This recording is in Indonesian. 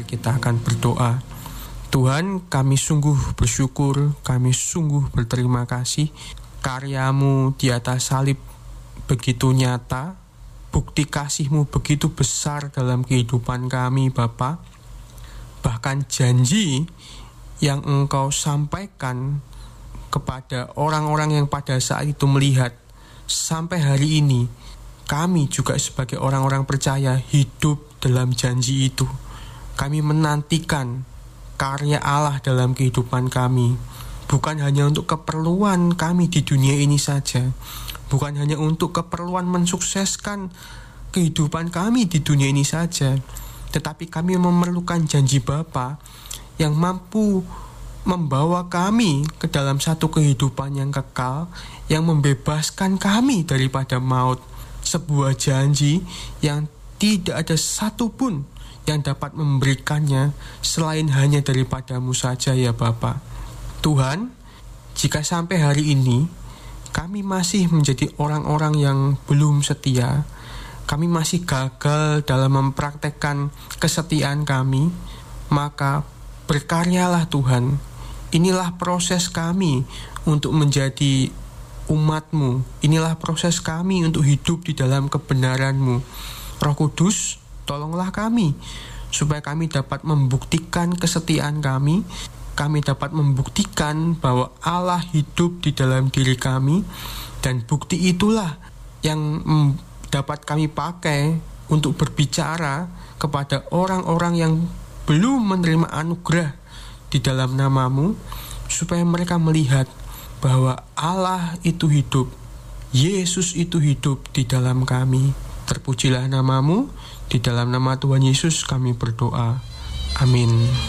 kita akan berdoa. Tuhan, kami sungguh bersyukur, kami sungguh berterima kasih. Karya-Mu di atas salib begitu nyata, bukti kasih-Mu begitu besar dalam kehidupan kami, Bapa. Bahkan janji yang Engkau sampaikan kepada orang-orang yang pada saat itu melihat, sampai hari ini, kami juga sebagai orang-orang percaya hidup dalam janji itu. Kami menantikan karya Allah dalam kehidupan kami, bukan hanya untuk keperluan kami di dunia ini saja, bukan hanya untuk keperluan mensukseskan kehidupan kami di dunia ini saja, tetapi kami memerlukan janji Bapa yang mampu membawa kami ke dalam satu kehidupan yang kekal, yang membebaskan kami daripada maut. Sebuah janji yang tidak ada satupun yang dapat memberikannya selain hanya daripada-Mu saja ya Bapa. Tuhan, jika sampai hari ini kami masih menjadi orang-orang yang belum setia, kami masih gagal dalam mempraktekkan kesetiaan kami, maka berkaryalah Tuhan. Inilah proses kami untuk menjadi umat-Mu. Inilah proses kami untuk hidup di dalam kebenaran-Mu. Roh Kudus, tolonglah kami, supaya kami dapat membuktikan kesetiaan kami dapat membuktikan bahwa Allah hidup di dalam diri kami, dan bukti itulah yang dapat kami pakai untuk berbicara kepada orang-orang yang belum menerima anugerah di dalam nama-Mu, supaya mereka melihat bahwa Allah itu hidup, Yesus itu hidup di dalam kami. Terpujilah nama-Mu, di dalam nama Tuhan Yesus kami berdoa. Amin.